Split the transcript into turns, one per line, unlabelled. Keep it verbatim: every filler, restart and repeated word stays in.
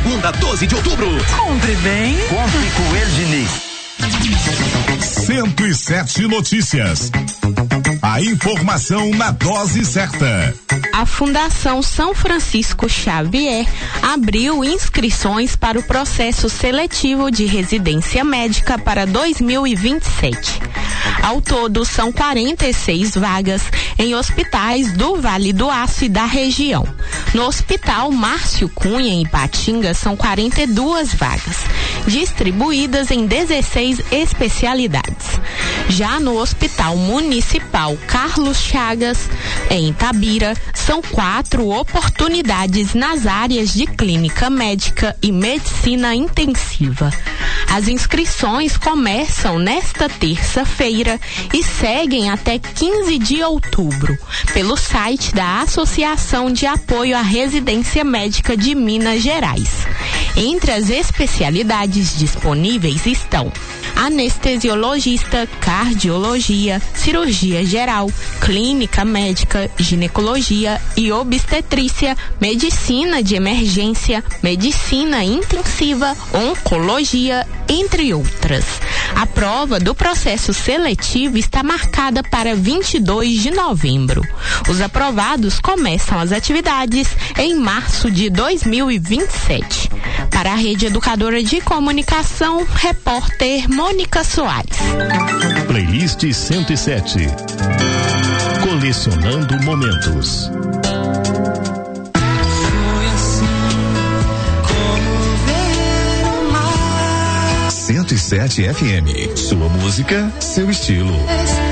segunda, doze de outubro.
Compre bem.
Compre com o Diniz.
cento e sete Notícias. A informação na dose certa.
A Fundação São Francisco Xavier abriu inscrições para o processo seletivo de residência médica para dois mil e vinte e sete. Ao todo, são quarenta e seis vagas em hospitais do Vale do Aço e da região. No Hospital Márcio Cunha, em Ipatinga, são quarenta e duas vagas, distribuídas em dezesseis especialidades. Já no Hospital Municipal Carlos Chagas, em Itabira, são quatro oportunidades nas áreas de clínica médica e medicina intensiva. As inscrições começam nesta terça-feira e seguem até quinze de outubro, pelo site da Associação de Apoio à Residência Médica de Minas Gerais. Entre as especialidades disponíveis estão anestesiologista, cardiologia, cirurgia geral, clínica médica, ginecologia e obstetrícia, medicina de emergência, medicina intensiva, oncologia, entre outras. A prova do processo seletivo está marcada para vinte e dois de novembro. Os aprovados começam as atividades em março de dois mil e vinte e sete. Para a Rede Educadora de Comunicação, repórter Mônica Soares.
Playlist cento e sete. Colecionando momentos.
cento e sete F M. Sua música, seu estilo.